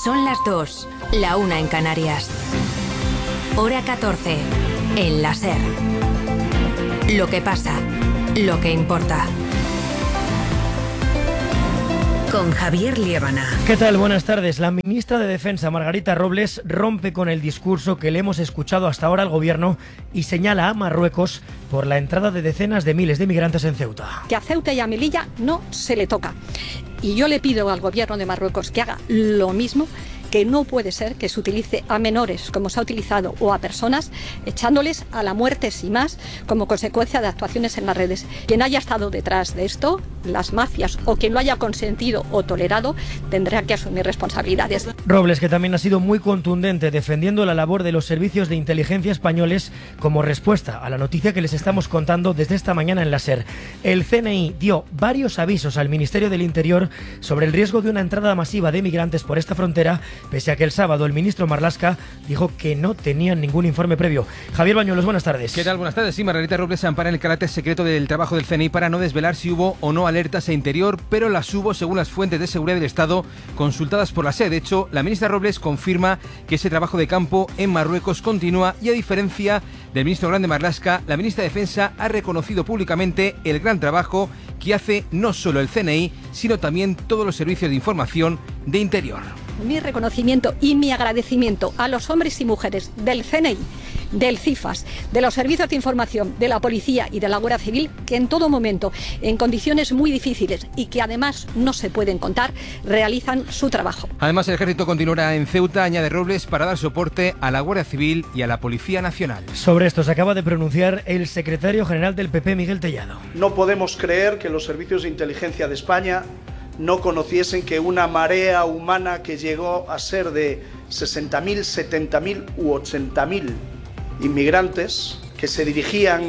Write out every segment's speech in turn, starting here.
Son las 2, la 1 en Canarias. Hora 14, en la SER. Lo que pasa, lo que importa. Con Javier Liébana. ¿Qué tal? Buenas tardes. La ministra de Defensa, Margarita Robles, rompe con el discurso que le hemos escuchado hasta ahora al gobierno y señala a Marruecos por la entrada de decenas de miles de migrantes en Ceuta. Que a Ceuta y a Melilla no se le toca. Y yo le pido al gobierno de Marruecos que haga lo mismo, que no puede ser que se utilice a menores, como se ha utilizado, o a personas, echándoles a la muerte sin más, como consecuencia de actuaciones en las redes. Quien haya estado detrás de esto, las mafias, o quien lo haya consentido o tolerado, tendrá que asumir responsabilidades. Robles, que también ha sido muy contundente defendiendo la labor de los servicios de inteligencia españoles como respuesta a la noticia que les estamos contando desde esta mañana en la SER. El CNI dio varios avisos al Ministerio del Interior sobre el riesgo de una entrada masiva de migrantes por esta frontera, pese a que el sábado el ministro Marlaska dijo que no tenían ningún informe previo. Javier Bañuelos, buenas tardes. ¿Qué tal? Buenas tardes. Sí, Margarita Robles se ampara en el carácter secreto del trabajo del CNI para no desvelar si hubo o no alertas a Interior, pero las hubo según las fuentes de seguridad del Estado consultadas por la SER. De hecho, la ministra Robles confirma que ese trabajo de campo en Marruecos continúa y, a diferencia del ministro Grande Marlaska, la ministra de Defensa ha reconocido públicamente el gran trabajo que hace no solo el CNI, sino también todos los servicios de información de Interior. Mi reconocimiento y mi agradecimiento a los hombres y mujeres del CNI, del CIFAS, de los servicios de información, de la policía y de la Guardia Civil, que en todo momento, en condiciones muy difíciles y que además no se pueden contar, realizan su trabajo. Además, el ejército continuará en Ceuta, añade Robles, para dar soporte a la Guardia Civil y a la Policía Nacional. Sobre esto se acaba de pronunciar el secretario general del PP, Miguel Tellado. No podemos creer que los servicios de inteligencia de España no conociesen que una marea humana que llegó a ser de 60.000, 70.000 u 80.000 inmigrantes que se dirigían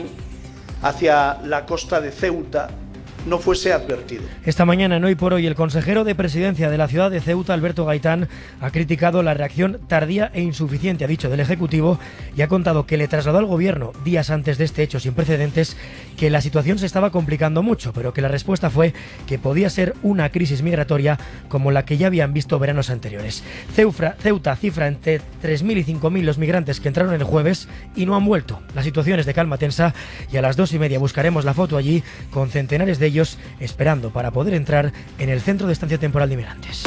hacia la costa de Ceuta no fuese advertido. Esta mañana en Hoy por Hoy, el consejero de Presidencia de la ciudad de Ceuta, Alberto Gaitán, ha criticado la reacción tardía e insuficiente, ha dicho, del Ejecutivo, y ha contado que le trasladó al Gobierno, días antes de este hecho sin precedentes, que la situación se estaba complicando mucho, pero que la respuesta fue que podía ser una crisis migratoria como la que ya habían visto veranos anteriores. Ceuta cifra entre 3.000 y 5.000 los migrantes que entraron el jueves y no han vuelto. La situación es de calma tensa y a las 2:30 buscaremos la foto allí con centenares de ellos esperando para poder entrar en el centro de estancia temporal de inmigrantes.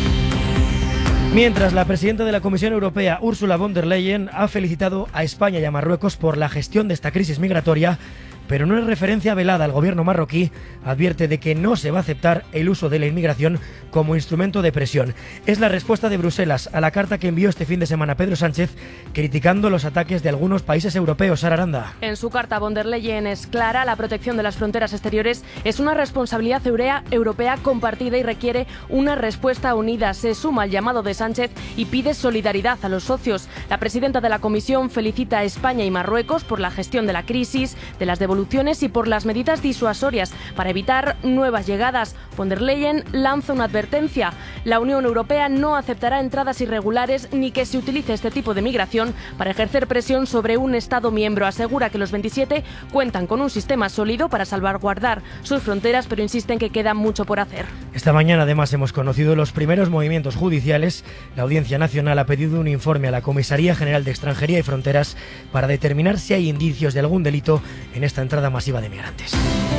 Mientras, la presidenta de la Comisión Europea, Ursula von der Leyen, ha felicitado a España y a Marruecos por la gestión de esta crisis migratoria, pero no es referencia velada al gobierno marroquí, advierte de que no se va a aceptar el uso de la inmigración como instrumento de presión. Es la respuesta de Bruselas a la carta que envió este fin de semana Pedro Sánchez, criticando los ataques de algunos países europeos. Sara Aranda. En su carta, von der Leyen es clara: la protección de las fronteras exteriores es una responsabilidad europea compartida y requiere una respuesta unida. Se suma al llamado de Sánchez y pide solidaridad a los socios. La presidenta de la Comisión felicita a España y Marruecos por la gestión de la crisis, de las devoluciones y por las medidas disuasorias para evitar nuevas llegadas. Von der Leyen lanza una advertencia: la Unión Europea no aceptará entradas irregulares ni que se utilice este tipo de migración para ejercer presión sobre un Estado miembro. Asegura que los 27 cuentan con un sistema sólido para salvaguardar sus fronteras, pero insiste en que queda mucho por hacer. Esta mañana además hemos conocido los primeros movimientos judiciales. La Audiencia Nacional ha pedido un informe a la Comisaría General de Extranjería y Fronteras para determinar si hay indicios de algún delito en esta entrada masiva de migrantes.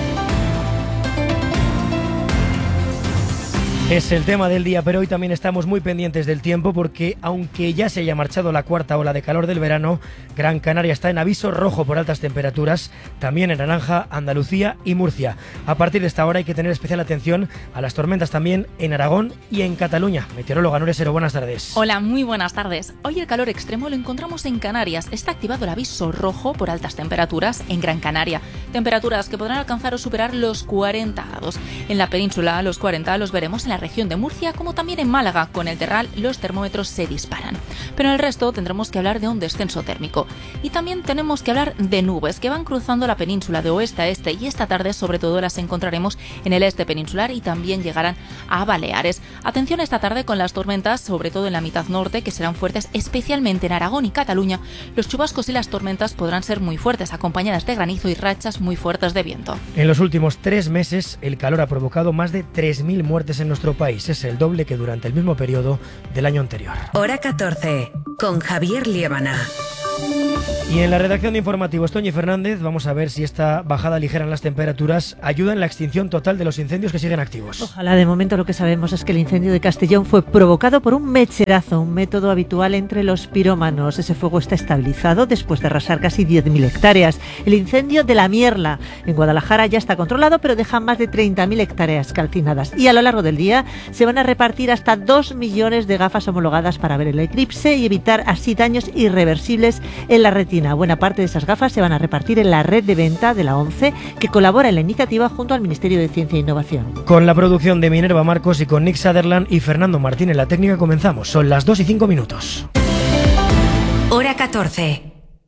Es el tema del día, pero hoy también estamos muy pendientes del tiempo porque, aunque ya se haya marchado la cuarta ola de calor del verano, Gran Canaria está en aviso rojo por altas temperaturas, también en naranja Andalucía y Murcia. A partir de esta hora hay que tener especial atención a las tormentas también en Aragón y en Cataluña. Meteoróloga Nuria Sero, buenas tardes. Hola, muy buenas tardes. Hoy el calor extremo lo encontramos en Canarias. Está activado el aviso rojo por altas temperaturas en Gran Canaria. Temperaturas que podrán alcanzar o superar los 40 grados. En la península, los 40 los veremos en la región de Murcia, como también en Málaga. Con el Terral los termómetros se disparan. Pero en el resto tendremos que hablar de un descenso térmico. Y también tenemos que hablar de nubes que van cruzando la península de oeste a este, y esta tarde sobre todo las encontraremos en el este peninsular y también llegarán a Baleares. Atención esta tarde con las tormentas, sobre todo en la mitad norte, que serán fuertes especialmente en Aragón y Cataluña. Los chubascos y las tormentas podrán ser muy fuertes, acompañadas de granizo y rachas muy fuertes de viento. En los últimos 3 meses el calor ha provocado más de 3.000 muertes en nuestro nuestro país. Es el doble que durante el mismo periodo del año anterior. Hora 14, con Javier Liébana. Y en la redacción de informativos, Toñi Fernández, vamos a ver si esta bajada ligera en las temperaturas ayuda en la extinción total de los incendios que siguen activos. Ojalá. De momento lo que sabemos es que el incendio de Castellón fue provocado por un mecherazo, un método habitual entre los pirómanos. Ese fuego está estabilizado después de arrasar casi 10.000 hectáreas. El incendio de La Mierla en Guadalajara ya está controlado, pero deja más de 30.000 hectáreas calcinadas. Y a lo largo del día se van a repartir hasta 2 millones de gafas homologadas para ver el eclipse y evitar así daños irreversibles en la retina. Buena parte de esas gafas se van a repartir en la red de venta de la ONCE, que colabora en la iniciativa junto al Ministerio de Ciencia e Innovación. Con la producción de Minerva Marcos y con Nick Sutherland y Fernando Martín en la técnica comenzamos. Son las 2:05. Hora 14.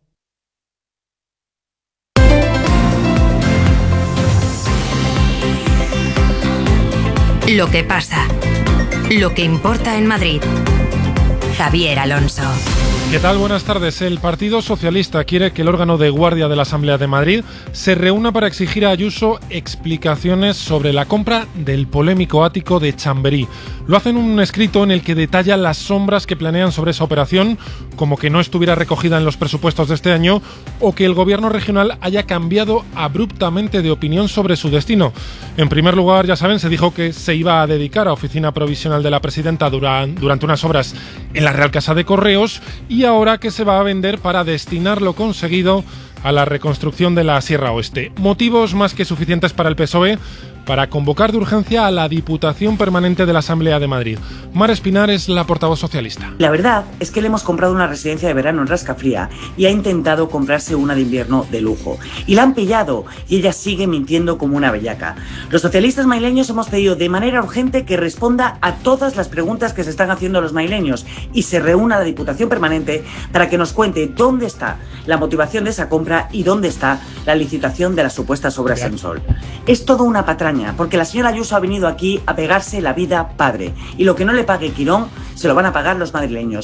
Lo que pasa. Lo que importa en Madrid. Javier Alonso. ¿Qué tal? Buenas tardes. El Partido Socialista quiere que el órgano de guardia de la Asamblea de Madrid se reúna para exigir a Ayuso explicaciones sobre la compra del polémico ático de Chamberí. Lo hace en un escrito en el que detalla las sombras que planean sobre esa operación, como que no estuviera recogida en los presupuestos de este año o que el gobierno regional haya cambiado abruptamente de opinión sobre su destino. En primer lugar, ya saben, se dijo que se iba a dedicar a oficina provisional de la presidenta durante unas obras en la Real Casa de Correos y ahora que se va a vender para destinar lo conseguido a la reconstrucción de la Sierra Oeste. Motivos más que suficientes para el PSOE para convocar de urgencia a la Diputación Permanente de la Asamblea de Madrid. Mar Espinar es la portavoz socialista. La verdad es que le hemos comprado una residencia de verano en Rascafría y ha intentado comprarse una de invierno de lujo. Y la han pillado y ella sigue mintiendo como una bellaca. Los socialistas madrileños hemos pedido de manera urgente que responda a todas las preguntas que se están haciendo los madrileños y se reúna la Diputación Permanente para que nos cuente dónde está la motivación de esa compra y dónde está la licitación de las supuestas obras en Sol. Es todo una patraña, porque la señora Ayuso ha venido aquí a pegarse la vida padre, y lo que no le pague Quirón se lo van a pagar los madrileños.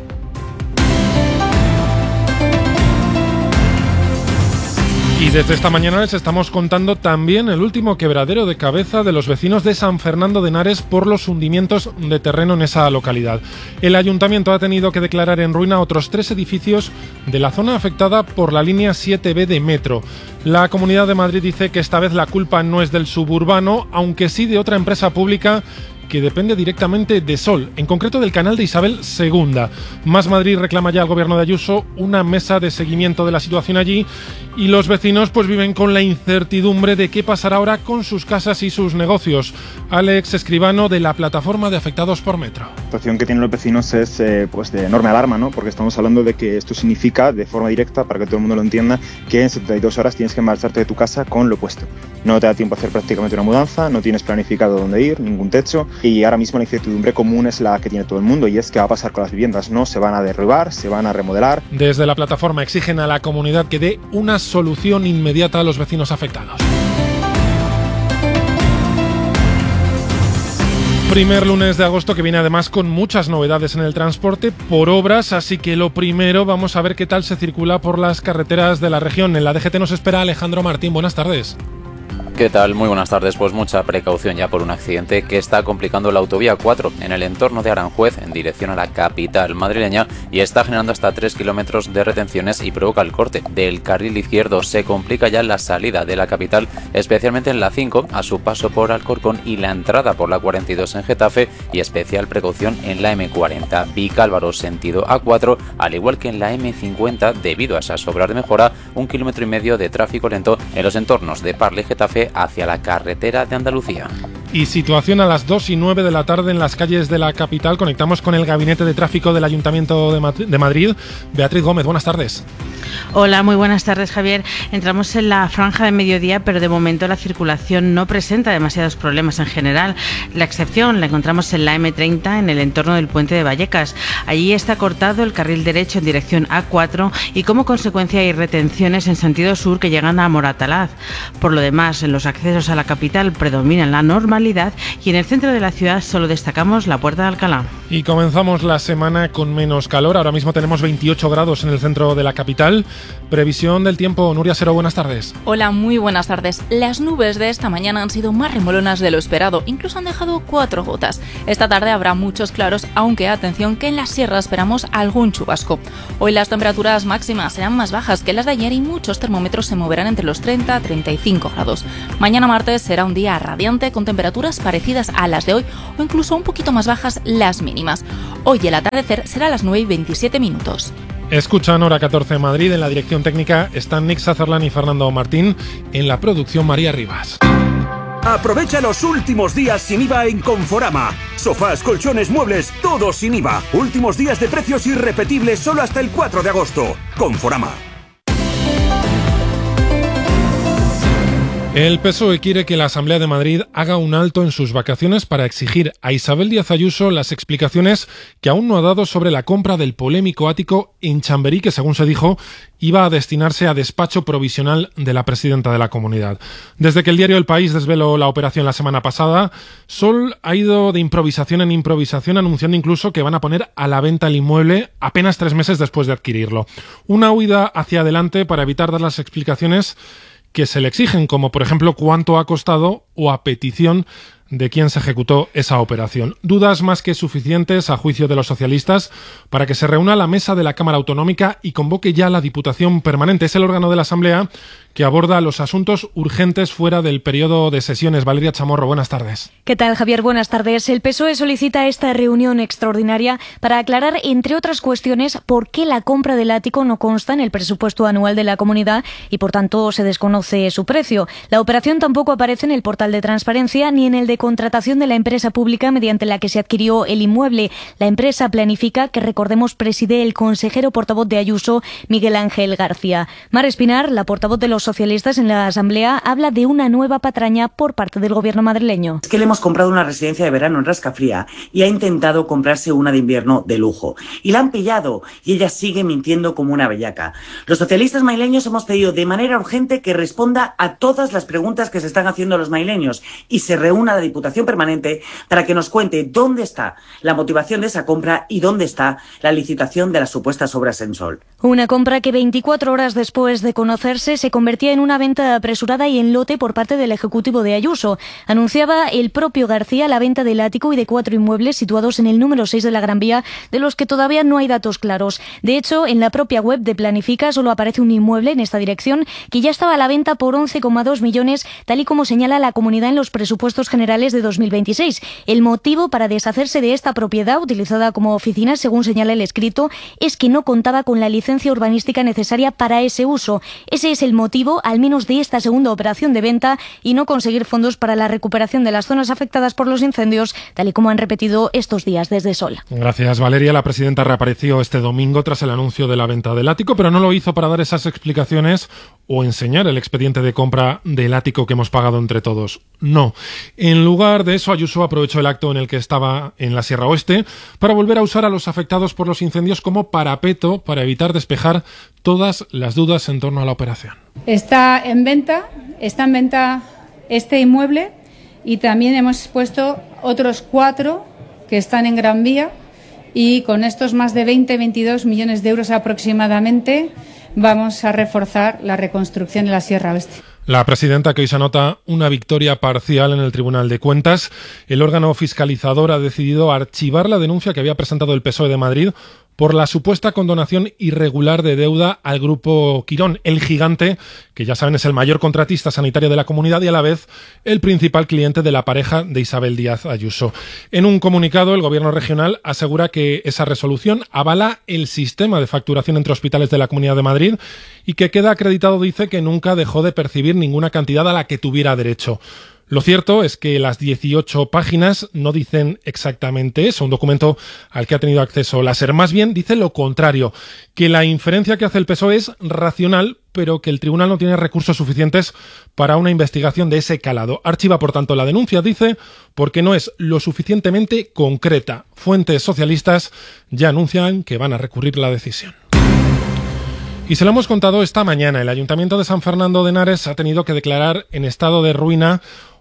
Y desde esta mañana les estamos contando también el último quebradero de cabeza de los vecinos de San Fernando de Henares por los hundimientos de terreno en esa localidad. El ayuntamiento ha tenido que declarar en ruina otros 3 edificios de la zona afectada por la línea 7B de metro. La Comunidad de Madrid dice que esta vez la culpa no es del suburbano, aunque sí de otra empresa pública que depende directamente de Sol, en concreto del canal de Isabel II. Más Madrid reclama ya al gobierno de Ayuso una mesa de seguimiento de la situación allí y los vecinos pues viven con la incertidumbre de qué pasará ahora con sus casas y sus negocios. Alex Escribano, de la plataforma de afectados por metro. La situación que tienen los vecinos es pues de enorme alarma, ¿no? Porque estamos hablando de que esto significa, de forma directa, para que todo el mundo lo entienda, que en 72 horas tienes que marcharte de tu casa con lo puesto. No te da tiempo a hacer prácticamente una mudanza, no tienes planificado dónde ir, ningún techo, y ahora mismo la incertidumbre común es la que tiene todo el mundo, y es qué va a pasar con las viviendas. No se van a derribar, se van a remodelar. Desde la plataforma exigen a la comunidad que dé una solución inmediata a los vecinos afectados. Primer lunes de agosto que viene además con muchas novedades en el transporte por obras, así que lo primero vamos a ver qué tal se circula por las carreteras de la región. En la DGT nos espera Alejandro Martín, buenas tardes. ¿Qué tal? Muy buenas tardes. Pues mucha precaución ya por un accidente que está complicando la autovía 4 en el entorno de Aranjuez en dirección a la capital madrileña y está generando hasta 3 kilómetros de retenciones y provoca el corte del carril izquierdo. Se complica ya la salida de la capital, especialmente en la 5 a su paso por Alcorcón y la entrada por la 42 en Getafe, y especial precaución en la M40 Vicálvaro sentido A4, al igual que en la M50 debido a esas obras de mejora, 1,5 kilómetros de tráfico lento en los entornos de Parla y Getafe hacia la carretera de Andalucía. Y situación a las 2:09 de la tarde en las calles de la capital. Conectamos con el Gabinete de Tráfico del Ayuntamiento de Madrid. Beatriz Gómez, buenas tardes. Hola, muy buenas tardes, Javier. Entramos en la franja de mediodía, pero de momento la circulación no presenta demasiados problemas en general. La excepción la encontramos en la M30, en el entorno del puente de Vallecas. Allí está cortado el carril derecho en dirección A4 y como consecuencia hay retenciones en sentido sur que llegan a Moratalaz. Por lo demás, en los accesos a la capital predomina la normalidad localidad, y en el centro de la ciudad solo destacamos la Puerta de Alcalá. Y comenzamos la semana con menos calor. Ahora mismo tenemos 28 grados en el centro de la capital. Previsión del tiempo. Nuria Sero, buenas tardes. Hola, muy buenas tardes. Las nubes de esta mañana han sido más remolonas de lo esperado, incluso han dejado 4 gotas. Esta tarde habrá muchos claros, aunque atención que en la sierra esperamos algún chubasco. Hoy las temperaturas máximas serán más bajas que las de ayer y muchos termómetros se moverán entre los 30 y 35 grados. Mañana martes será un día radiante con temperaturas parecidas a las de hoy o incluso un poquito más bajas las mínimas. Hoy el atardecer será a las 9:27. Escuchan Hora 14 Madrid. En la dirección técnica están Nick Sazerlan y Fernando Martín. En la producción María Rivas. Aprovecha los últimos días sin IVA en Conforama. Sofás, colchones, muebles, todo sin IVA. Últimos días de precios irrepetibles solo hasta el 4 de agosto. Conforama. El PSOE quiere que la Asamblea de Madrid haga un alto en sus vacaciones para exigir a Isabel Díaz Ayuso las explicaciones que aún no ha dado sobre la compra del polémico ático en Chamberí, que según se dijo iba a destinarse a despacho provisional de la presidenta de la comunidad. Desde que el diario El País desveló la operación la semana pasada, Sol ha ido de improvisación en improvisación, anunciando incluso que van a poner a la venta el inmueble apenas 3 meses después de adquirirlo. Una huida hacia adelante para evitar dar las explicaciones que se le exigen, como por ejemplo cuánto ha costado o a petición de quién se ejecutó esa operación. Dudas más que suficientes, a juicio de los socialistas, para que se reúna la mesa de la Cámara Autonómica y convoque ya la Diputación Permanente. Es el órgano de la Asamblea que aborda los asuntos urgentes fuera del periodo de sesiones. Valeria Chamorro, buenas tardes. ¿Qué tal, Javier? Buenas tardes. El PSOE solicita esta reunión extraordinaria para aclarar, entre otras cuestiones, por qué la compra del ático no consta en el presupuesto anual de la comunidad y, por tanto, se desconoce su precio. La operación tampoco aparece en el portal de transparencia ni en el de contratación de la empresa pública mediante la que se adquirió el inmueble. La empresa Planifica, que recordemos preside el consejero portavoz de Ayuso, Miguel Ángel García. Mar Espinar, la portavoz de los socialistas en la Asamblea, habla de una nueva patraña por parte del gobierno madrileño. Es que le hemos comprado una residencia de verano en Rascafría y ha intentado comprarse una de invierno de lujo. Y la han pillado y ella sigue mintiendo como una bellaca. Los socialistas madrileños hemos pedido de manera urgente que responda a todas las preguntas que se están haciendo los madrileños y se reúna la Diputación Permanente para que nos cuente dónde está la motivación de esa compra y dónde está la licitación de las supuestas obras en Sol. Una compra que 24 horas después de conocerse se convertía en una venta apresurada y en lote por parte del Ejecutivo de Ayuso. Anunciaba el propio García la venta del ático y de 4 inmuebles situados en el número 6 de la Gran Vía, de los que todavía no hay datos claros. De hecho, en la propia web de Planifica solo aparece un inmueble en esta dirección que ya estaba a la venta por 11,2 millones, tal y como señala la comunidad en los presupuestos generales de 2026. El motivo para deshacerse de esta propiedad, utilizada como oficina, según señala el escrito, es que no contaba con la licencia urbanística necesaria para ese uso. Ese es el motivo, al menos de esta segunda operación de venta, y no conseguir fondos para la recuperación de las zonas afectadas por los incendios, tal y como han repetido estos días desde Sol. Gracias, Valeria. La presidenta reapareció este domingo tras el anuncio de la venta del ático, pero no lo hizo para dar esas explicaciones o enseñar el expediente de compra del ático que hemos pagado entre todos. No. En lugar de eso, Ayuso aprovechó el acto en el que estaba en la Sierra Oeste para volver a usar a los afectados por los incendios como parapeto para evitar despejar todas las dudas en torno a la operación. Está en venta este inmueble y también hemos puesto otros 4 que están en Gran Vía y con estos más de 22 millones de euros aproximadamente vamos a reforzar la reconstrucción de la Sierra Oeste. La presidenta, que hoy se anota una victoria parcial en el Tribunal de Cuentas. El órgano fiscalizador ha decidido archivar la denuncia que había presentado el PSOE de Madrid por la supuesta condonación irregular de deuda al Grupo Quirón, el gigante, que ya saben es el mayor contratista sanitario de la comunidad y a la vez el principal cliente de la pareja de Isabel Díaz Ayuso. En un comunicado, el Gobierno regional asegura que esa resolución avala el sistema de facturación entre hospitales de la Comunidad de Madrid y que queda acreditado, dice, que nunca dejó de percibir ninguna cantidad a la que tuviera derecho. Lo cierto es que las 18 páginas no dicen exactamente eso, un documento al que ha tenido acceso la SER. Más bien dice lo contrario, que la inferencia que hace el PSOE es racional, pero que el tribunal no tiene recursos suficientes para una investigación de ese calado. Archiva, por tanto, la denuncia, dice, porque no es lo suficientemente concreta. Fuentes socialistas ya anuncian que van a recurrir la decisión. Y se lo hemos contado esta mañana. El Ayuntamiento de San Fernando de Henares ha tenido que declarar en estado de ruina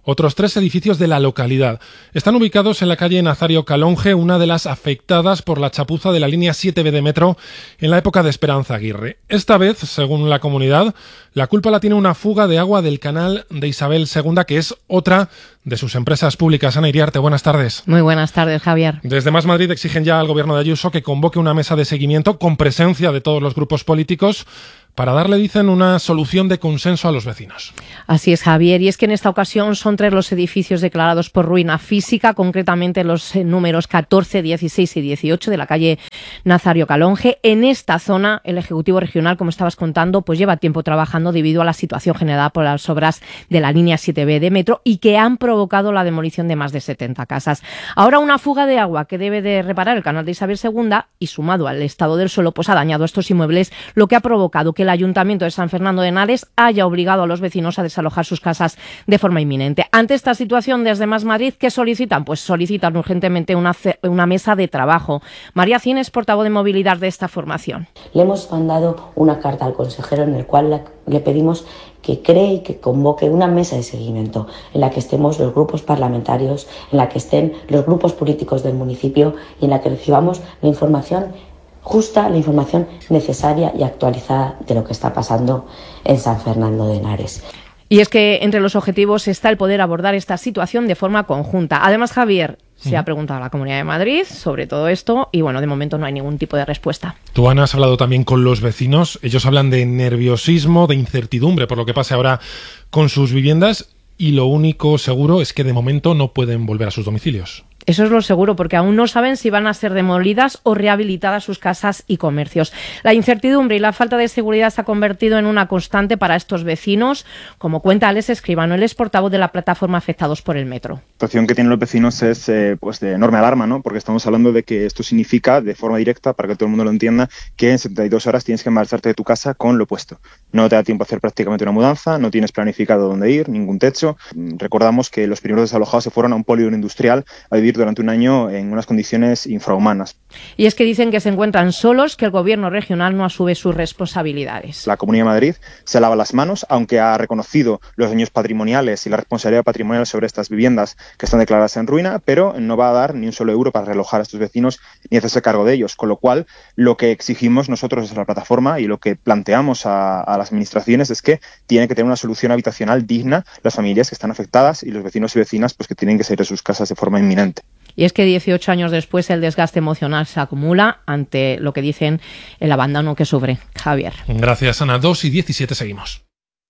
otros 3 edificios de la localidad. Están ubicados en la calle Nazario Calonge, una de las afectadas por la chapuza de la línea 7B de metro en la época de Esperanza Aguirre. Esta vez, según la comunidad, la culpa la tiene una fuga de agua del canal de Isabel II, que es otra de sus empresas públicas. Ana Iriarte, buenas tardes. Muy buenas tardes, Javier. Desde Más Madrid exigen ya al gobierno de Ayuso que convoque una mesa de seguimiento con presencia de todos los grupos políticos para darle, dicen, una solución de consenso a los vecinos. Así es, Javier, y es que en esta ocasión son 3 los edificios declarados por ruina física, concretamente los números 14, 16 y 18 de la calle Nazario Calonge. En esta zona, el Ejecutivo Regional, como estabas contando, pues lleva tiempo trabajando debido a la situación generada por las obras de la línea 7B de metro y que han provocado la demolición de más de 70 casas. Ahora una fuga de agua que debe de reparar el canal de Isabel II y sumado al estado del suelo, pues ha dañado estos inmuebles, lo que ha provocado que el Ayuntamiento de San Fernando de Henares haya obligado a los vecinos a desalojar sus casas de forma inminente. Ante esta situación, desde Más Madrid, ¿qué solicitan? Pues solicitan urgentemente una mesa de trabajo. María Cines, portavoz de movilidad de esta formación. Le hemos mandado una carta al consejero en la cual le pedimos que cree y que convoque una mesa de seguimiento en la que estemos los grupos parlamentarios, en la que estén los grupos políticos del municipio y en la que recibamos la información justa, la información necesaria y actualizada de lo que está pasando en San Fernando de Henares. Y es que entre los objetivos está el poder abordar esta situación de forma conjunta. Además, Javier, se ha preguntado a la Comunidad de Madrid sobre todo esto y, bueno, de momento no hay ningún tipo de respuesta. Tú, Ana, has hablado también con los vecinos. Ellos hablan de nerviosismo, de incertidumbre por lo que pase ahora con sus viviendas y lo único seguro es que de momento no pueden volver a sus domicilios. Eso es lo seguro, porque aún no saben si van a ser demolidas o rehabilitadas sus casas y comercios. La incertidumbre y la falta de seguridad se ha convertido en una constante para estos vecinos, como cuenta Alex Escribano, él es portavoz de la plataforma Afectados por el Metro. La situación que tienen los vecinos es pues de enorme alarma, ¿no? Porque estamos hablando de que esto significa, de forma directa, para que todo el mundo lo entienda, que en 72 horas tienes que marcharte de tu casa con lo puesto. No te da tiempo a hacer prácticamente una mudanza, no tienes planificado dónde ir, ningún techo. Recordamos que los primeros desalojados se fueron a un polígono industrial a vivir durante un año en unas condiciones infrahumanas. Y es que dicen que se encuentran solos, que el gobierno regional no asume sus responsabilidades. La Comunidad de Madrid se lava las manos, aunque ha reconocido los daños patrimoniales y la responsabilidad patrimonial sobre estas viviendas que están declaradas en ruina, pero no va a dar ni un solo euro para realojar a estos vecinos ni hacerse cargo de ellos. Con lo cual, lo que exigimos nosotros desde la plataforma y lo que planteamos a las administraciones es que tienen que tener una solución habitacional digna las familias que están afectadas y los vecinos y vecinas pues que tienen que salir de sus casas de forma inminente. Y es que 18 años después el desgaste emocional se acumula ante lo que dicen el abandono que sufre. Javier. Gracias, Ana. 2:17 seguimos.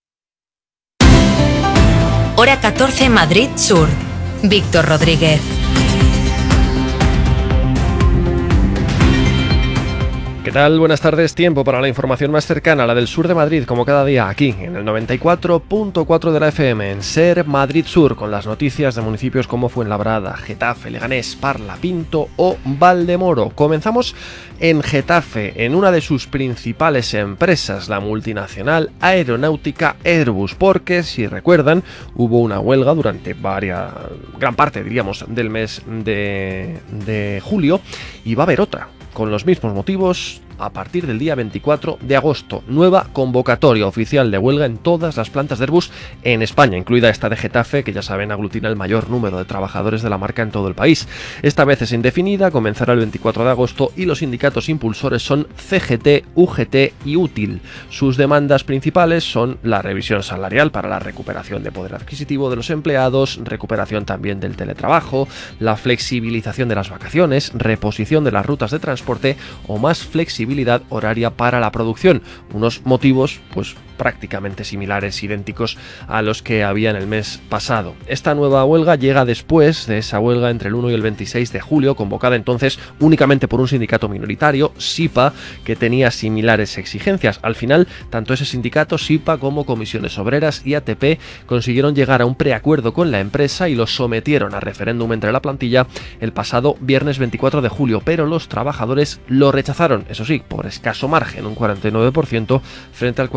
Hora 14 Madrid Sur. Víctor Rodríguez. ¿Qué tal? Buenas tardes. Tiempo para la información más cercana, la del sur de Madrid, como cada día, aquí, en el 94.4 de la FM, en SER Madrid Sur, con las noticias de municipios como Fuenlabrada, Getafe, Leganés, Parla, Pinto o Valdemoro. Comenzamos en Getafe, en una de sus principales empresas, la multinacional aeronáutica Airbus, porque, si recuerdan, hubo una huelga durante gran parte, diríamos, del mes de julio, y va a haber otra, con los mismos motivos, a partir del día 24 de agosto. Nueva convocatoria oficial de huelga en todas las plantas de Airbus en España, incluida esta de Getafe, que ya saben aglutina el mayor número de trabajadores de la marca en todo el país. Esta vez es indefinida, comenzará el 24 de agosto y los sindicatos impulsores son CGT, UGT y Útil. Sus demandas principales son la revisión salarial para la recuperación de poder adquisitivo de los empleados, recuperación también del teletrabajo, la flexibilización de las vacaciones, reposición de las rutas de transporte o más flexibilidad horaria para la producción. Unos motivos, pues, prácticamente similares, idénticos a los que había en el mes pasado. Esta nueva huelga llega después de esa huelga entre el 1 y el 26 de julio, convocada entonces únicamente por un sindicato minoritario, SIPA, que tenía similares exigencias. Al final, tanto ese sindicato, SIPA, como Comisiones Obreras y ATP consiguieron llegar a un preacuerdo con la empresa y lo sometieron a referéndum entre la plantilla el pasado viernes 24 de julio, pero los trabajadores lo rechazaron, eso sí, por escaso margen, un 49% frente al 46%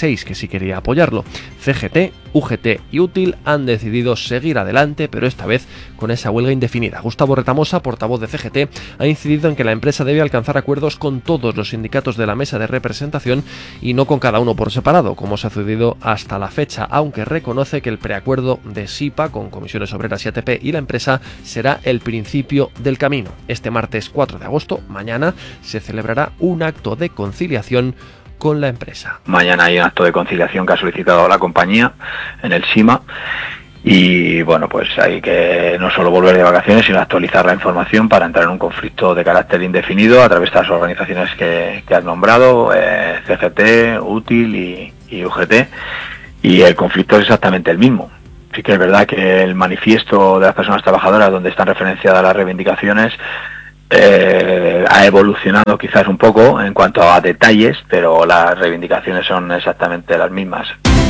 26 que sí quería apoyarlo. CGT, UGT y Útil han decidido seguir adelante, pero esta vez con esa huelga indefinida. Gustavo Retamosa, portavoz de CGT, ha incidido en que la empresa debe alcanzar acuerdos con todos los sindicatos de la mesa de representación y no con cada uno por separado, como se ha sucedido hasta la fecha, aunque reconoce que el preacuerdo de SIPA con Comisiones Obreras y ATP y la empresa será el principio del camino. Este martes 4 de agosto, mañana, se celebrará un acto de conciliación con la empresa. Mañana hay un acto de conciliación que ha solicitado la compañía en el SIMA y bueno, pues hay que no solo volver de vacaciones, sino actualizar la información para entrar en un conflicto de carácter indefinido a través de las organizaciones que has nombrado, CGT, Útil y UGT, y el conflicto es exactamente el mismo. Sí que es verdad que el manifiesto de las personas trabajadoras, donde están referenciadas las reivindicaciones, ha evolucionado quizás un poco en cuanto a detalles, pero las reivindicaciones son exactamente las mismas.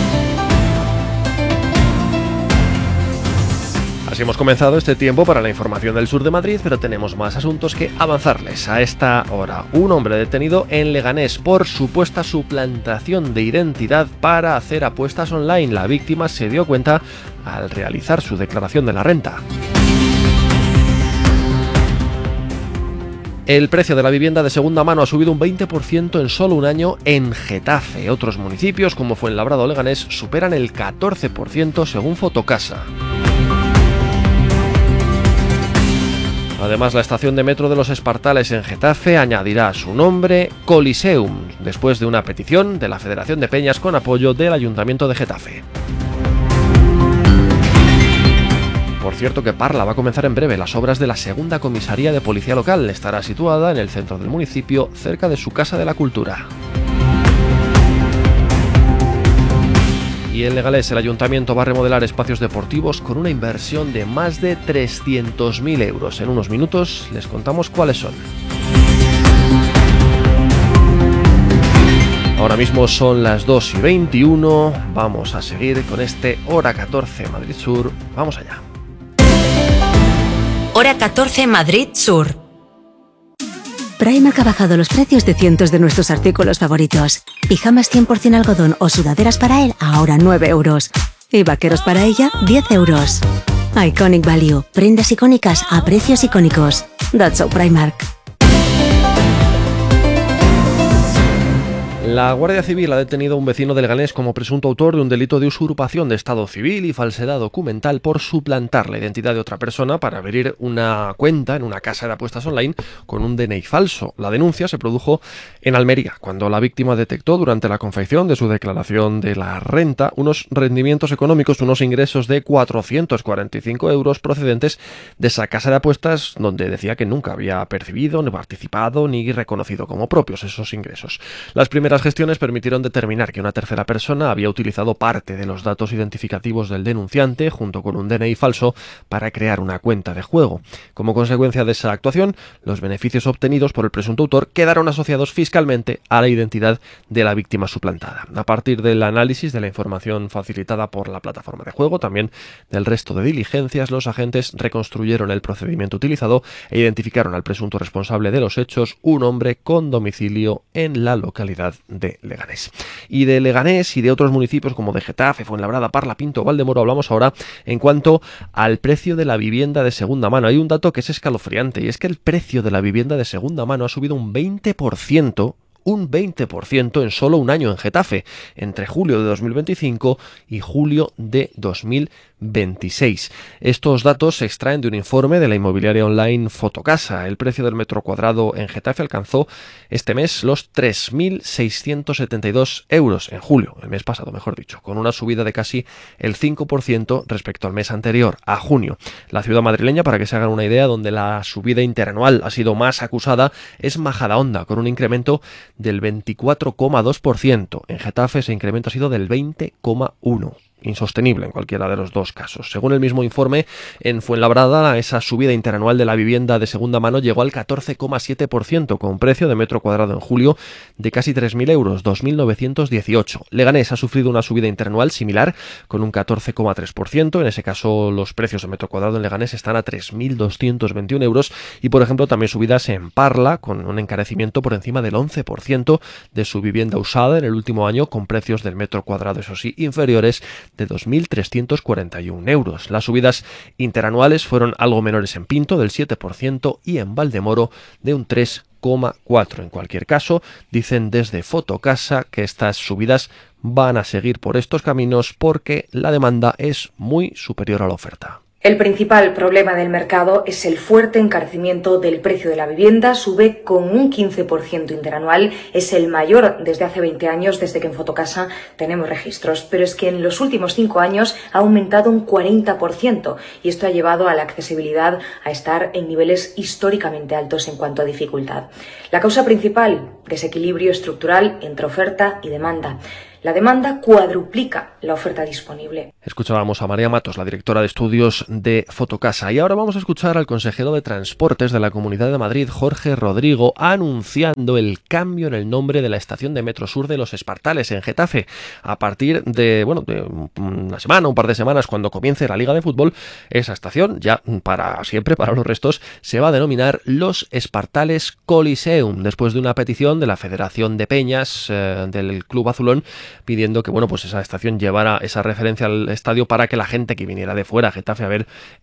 Así hemos comenzado este tiempo para la información del sur de Madrid, pero tenemos más asuntos que avanzarles. A esta hora, un hombre detenido en Leganés por supuesta suplantación de identidad para hacer apuestas online. La víctima se dio cuenta al realizar su declaración de la renta. El precio de la vivienda de segunda mano ha subido un 20% en solo un año en Getafe. Otros municipios, como Fuenlabrada o Leganés, superan el 14% según Fotocasa. Además, la estación de metro de Los Espartales en Getafe añadirá su nombre Coliseum, después de una petición de la Federación de Peñas con apoyo del Ayuntamiento de Getafe. Por cierto que Parla va a comenzar en breve las obras de la segunda comisaría de policía local. Estará situada en el centro del municipio, cerca de su Casa de la Cultura. Y en Leganés, el ayuntamiento va a remodelar espacios deportivos con una inversión de más de 300.000 euros. En unos minutos les contamos cuáles son. Ahora mismo son las 2:21. Vamos a seguir con este Hora 14 Madrid Sur. Vamos allá. Hora 14 Madrid Sur. Primark ha bajado los precios de cientos de nuestros artículos favoritos. Pijamas 100% algodón o sudaderas para él, ahora 9 euros. Y vaqueros para ella, 10 euros. Iconic Value. Prendas icónicas a precios icónicos. That's all Primark. La Guardia Civil ha detenido a un vecino de Leganés como presunto autor de un delito de usurpación de estado civil y falsedad documental por suplantar la identidad de otra persona para abrir una cuenta en una casa de apuestas online con un DNI falso. La denuncia se produjo en Almería, cuando la víctima detectó durante la confección de su declaración de la renta unos rendimientos económicos, unos ingresos de 445 euros procedentes de esa casa de apuestas donde decía que nunca había percibido, ni participado, ni reconocido como propios esos ingresos. Las primeras gestiones permitieron determinar que una tercera persona había utilizado parte de los datos identificativos del denunciante junto con un DNI falso para crear una cuenta de juego. Como consecuencia de esa actuación, los beneficios obtenidos por el presunto autor quedaron asociados fiscalmente a la identidad de la víctima suplantada. A partir del análisis de la información facilitada por la plataforma de juego, también del resto de diligencias, los agentes reconstruyeron el procedimiento utilizado e identificaron al presunto responsable de los hechos, un hombre con domicilio en la localidad de Leganés. Y de Leganés y de otros municipios como de Getafe, Fuenlabrada, Parla, Pinto o Valdemoro hablamos ahora en cuanto al precio de la vivienda de segunda mano. Hay un dato que es escalofriante y es que el precio de la vivienda de segunda mano ha subido un 20% en solo un año en Getafe, entre julio de 2025 y julio de 2026. Estos datos se extraen de un informe de la inmobiliaria online Fotocasa. El precio del metro cuadrado en Getafe alcanzó este mes los 3.672 euros en julio, el mes pasado mejor dicho, con una subida de casi el 5% respecto al mes anterior, a junio. La ciudad madrileña, para que se hagan una idea, donde la subida interanual ha sido más acusada, es Majadahonda, con un incremento del 24,2%. En Getafe ese incremento ha sido del 20,1%. insostenible en cualquiera de los dos casos. Según el mismo informe, en Fuenlabrada esa subida interanual de la vivienda de segunda mano llegó al 14,7%, con precio de metro cuadrado en julio de casi 3.000 euros, 2.918. Leganés ha sufrido una subida interanual similar, con un 14,3%. En ese caso, los precios de metro cuadrado en Leganés están a 3.221 euros. Y, por ejemplo, también subidas en Parla, con un encarecimiento por encima del 11% de su vivienda usada en el último año, con precios del metro cuadrado, eso sí, inferiores de 2.341 euros. Las subidas interanuales fueron algo menores en Pinto, del 7%, y en Valdemoro, de un 3,4%. En cualquier caso, dicen desde Fotocasa que estas subidas van a seguir por estos caminos porque la demanda es muy superior a la oferta. El principal problema del mercado es el fuerte encarecimiento del precio de la vivienda. Sube con un 15% interanual, es el mayor desde hace 20 años, desde que en Fotocasa tenemos registros. Pero es que en los últimos 5 años ha aumentado un 40% y esto ha llevado a la accesibilidad a estar en niveles históricamente altos en cuanto a dificultad. La causa principal, desequilibrio estructural entre oferta y demanda. La demanda cuadruplica la oferta disponible. Escuchábamos a María Matos, la directora de estudios de Fotocasa. Y ahora vamos a escuchar al consejero de Transportes de la Comunidad de Madrid, Jorge Rodrigo, anunciando el cambio en el nombre de la estación de Metro Sur de Los Espartales, en Getafe. A partir de una semana, un par de semanas, cuando comience la Liga de Fútbol, esa estación, ya para siempre, para los restos, se va a denominar Los Espartales Coliseum, después de una petición de la Federación de Peñas del Club Azulón, pidiendo que esa estación llevara esa referencia al estadio para que la gente que viniera de fuera a Getafe a ver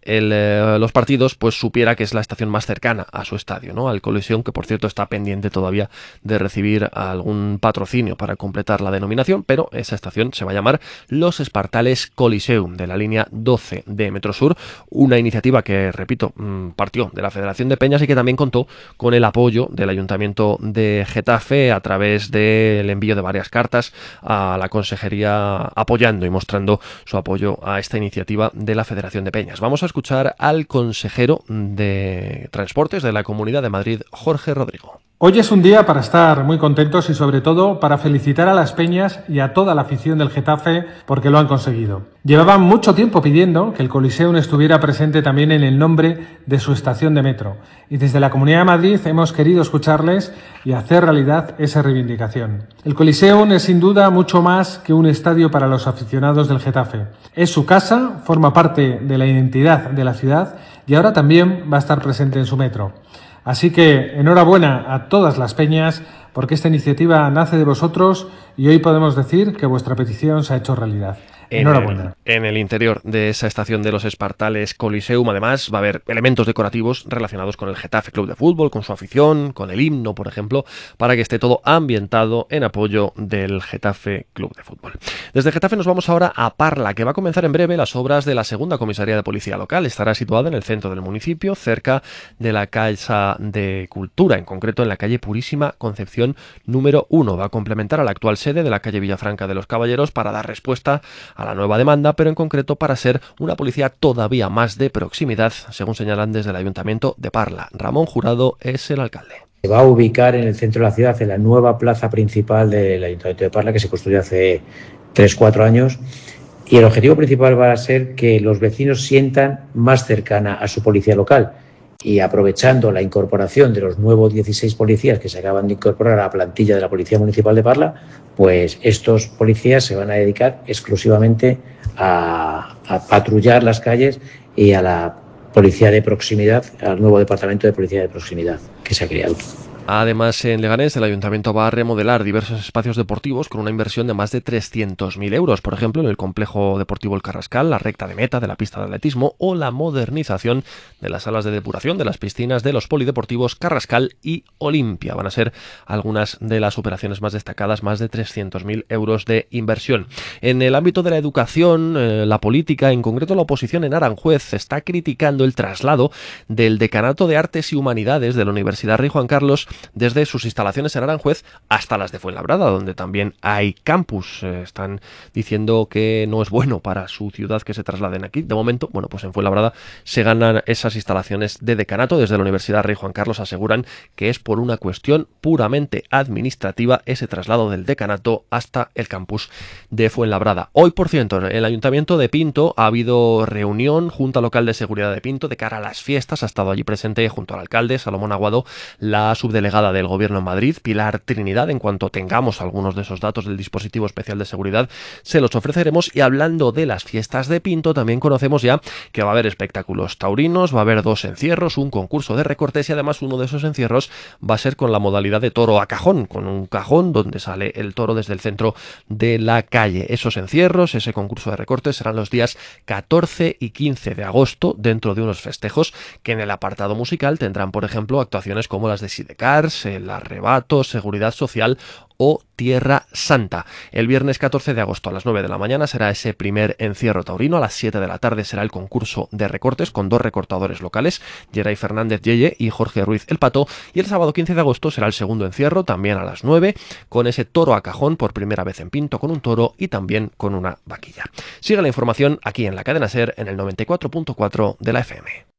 los partidos pues supiera que es la estación más cercana a su estadio, ¿no? Al Coliseum, que por cierto está pendiente todavía de recibir algún patrocinio para completar la denominación, pero esa estación se va a llamar Los Espartales Coliseum, de la línea 12 de Metro Sur, una iniciativa que, repito, partió de la Federación de Peñas y que también contó con el apoyo del Ayuntamiento de Getafe a través del envío de varias cartas a la consejería apoyando y mostrando su apoyo a esta iniciativa de la Federación de Peñas. Vamos a escuchar al consejero de Transportes de la Comunidad de Madrid, Jorge Rodrigo. Hoy es un día para estar muy contentos y sobre todo para felicitar a las Peñas y a toda la afición del Getafe porque lo han conseguido. Llevaban mucho tiempo pidiendo que el Coliseum estuviera presente también en el nombre de su estación de metro y desde la Comunidad de Madrid hemos querido escucharles y hacer realidad esa reivindicación. El Coliseum es sin duda mucho más que un estadio para los aficionados del Getafe. Es su casa, forma parte de la identidad de la ciudad y ahora también va a estar presente en su metro. Así que enhorabuena a todas las peñas porque esta iniciativa nace de vosotros y hoy podemos decir que vuestra petición se ha hecho realidad. Enhorabuena. En el interior de esa estación de Los Espartales Coliseum, además, va a haber elementos decorativos relacionados con el Getafe Club de Fútbol, con su afición, con el himno, por ejemplo, para que esté todo ambientado en apoyo del Getafe Club de Fútbol. Desde Getafe nos vamos ahora a Parla, que va a comenzar en breve las obras de la segunda comisaría de policía local. Estará situada en el centro del municipio, cerca de la Casa de Cultura, en concreto en la calle Purísima Concepción número 1. Va a complementar a la actual sede de la calle Villafranca de los Caballeros para dar respuesta a la nueva demanda, pero en concreto para ser una policía todavía más de proximidad, según señalan desde el Ayuntamiento de Parla. Ramón Jurado es el alcalde. Se va a ubicar en el centro de la ciudad, en la nueva plaza principal del Ayuntamiento de Parla, que se construyó hace 3-4 años, y el objetivo principal va a ser que los vecinos sientan más cercana a su policía local. Y aprovechando la incorporación de los nuevos 16 policías que se acaban de incorporar a la plantilla de la Policía Municipal de Parla, pues estos policías se van a dedicar exclusivamente a patrullar las calles y a la policía de proximidad, al nuevo departamento de policía de proximidad que se ha creado. Además, en Leganés, el Ayuntamiento va a remodelar diversos espacios deportivos con una inversión de más de 300.000 euros. Por ejemplo, en el complejo deportivo El Carrascal, la recta de meta de la pista de atletismo o la modernización de las salas de depuración de las piscinas de los polideportivos Carrascal y Olimpia. Van a ser algunas de las operaciones más destacadas, más de 300.000 euros de inversión. En el ámbito de la educación, la política, en concreto la oposición en Aranjuez, está criticando el traslado del Decanato de Artes y Humanidades de la Universidad Rey Juan Carlos desde sus instalaciones en Aranjuez hasta las de Fuenlabrada, donde también hay campus. Están diciendo que no es bueno para su ciudad que se trasladen aquí. De momento, bueno, pues en Fuenlabrada se ganan esas instalaciones de decanato. Desde la Universidad Rey Juan Carlos aseguran que es por una cuestión puramente administrativa ese traslado del decanato hasta el campus de Fuenlabrada. Hoy, por cierto, en el Ayuntamiento de Pinto ha habido reunión, Junta Local de Seguridad de Pinto, de cara a las fiestas. Ha estado allí presente junto al alcalde Salomón Aguado la subdelegada del Gobierno en Madrid, Pilar Trinidad. En cuanto tengamos algunos de esos datos del dispositivo especial de seguridad, se los ofreceremos. Y hablando de las fiestas de Pinto, también conocemos ya que va a haber espectáculos taurinos, va a haber 2 encierros, un concurso de recortes y además uno de esos encierros va a ser con la modalidad de toro a cajón, con un cajón donde sale el toro desde el centro de la calle. Esos encierros, ese concurso de recortes serán los días 14 y 15 de agosto dentro de unos festejos que en el apartado musical tendrán, por ejemplo, actuaciones como las de Sidecars, El Arrebato, Seguridad Social o Tierra Santa. El viernes 14 de agosto a las 9 de la mañana será ese primer encierro taurino. A las 7 de la tarde será el concurso de recortes con 2 recortadores locales, Geray Fernández Yeye y Jorge Ruiz El Pato. Y el sábado 15 de agosto será el segundo encierro, también a las 9, con ese toro a cajón por primera vez en Pinto, con un toro y también con una vaquilla. Sigue la información aquí en la cadena SER en el 94.4 de la FM.